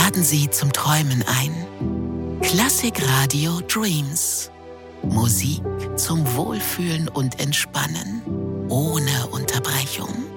laden Sie zum Träumen ein. Klassik Radio Dreams. Musik zum Wohlfühlen und Entspannen. Ohne Unterbrechung.